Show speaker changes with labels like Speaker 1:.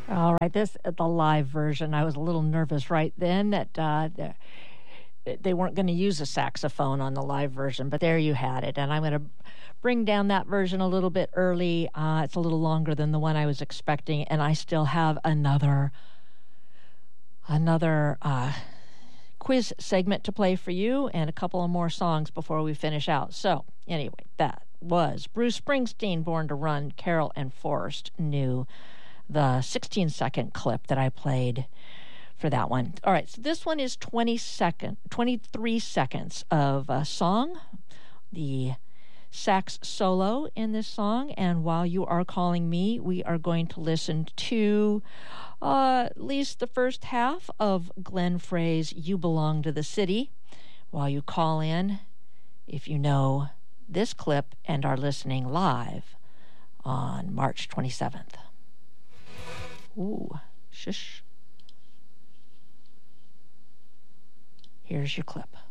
Speaker 1: All right, this the live version. I was a little nervous right then that they weren't going to use a saxophone on the live version, but there you had it. And I'm going to bring down that version a little bit early. It's a little longer than the one I was expecting, and I still have another quiz segment to play for you and a couple of more songs before we finish out. So anyway, that was Bruce Springsteen, Born to Run. Carol and Forrest knew the 16-second clip that I played for that one. All right, so this one is 23 seconds of a song, the sax solo in this song, and while you are calling me, we are going to listen to at least the first half of Glenn Frey's You Belong to the City. While you call in, if you know this clip and are listening live on March 27th. Ooh, shush. Here's your clip.